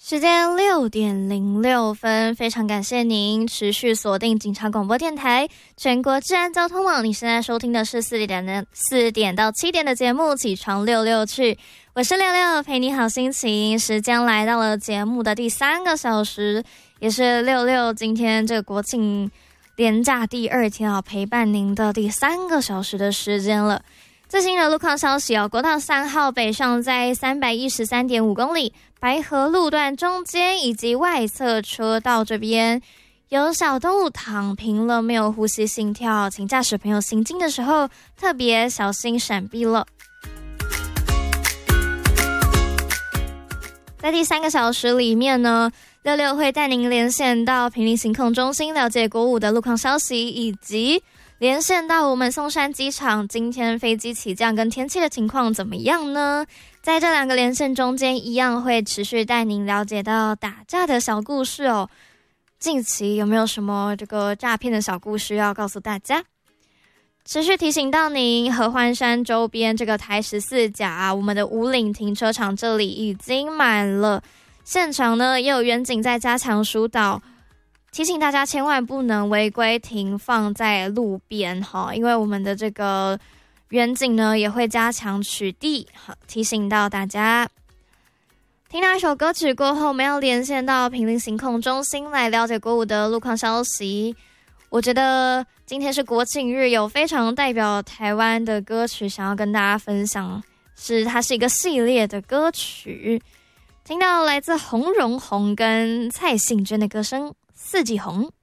时间6:06，非常感谢您持续锁定警察广播电台全国治安交通网。你现在收听的是4点到7点的节目《起床66去》，我是六六，陪你好心情。时间来到了节目的第3个小时，也是六六今天这个国庆连假第2天啊，陪伴您的第3个小时的时间了。最新的路况消息国道3号北上在313.5公里，白河路段中间以及外侧车道这边有小动物躺平了，没有呼吸心跳，请驾驶朋友行经的时候特别小心闪避了。在第3个小时里面呢，六六会带您连线到坪林行控中心，了解国5的路况消息，以及连线到我们松山机场，今天飞机起降跟天气的情况怎么样呢？在这2个连线中间，一样会持续带您了解到打诈的小故事哦。近期有没有什么这个诈骗的小故事要告诉大家？持续提醒到您，合欢山周边这个台14甲我们的五岭停车场这里已经满了，现场呢也有员警在加强疏导，提醒大家千万不能违规停放在路边因为我们的这个员警呢也会加强取缔，提醒到大家。听到一首歌曲过后，我们要连线到坪林行控中心来了解国5的路况消息。我觉得今天是国庆日，有非常代表台湾的歌曲想要跟大家分享，它是一个系列的歌曲。听到来自洪荣宏跟蔡幸娟的歌声《四季红》。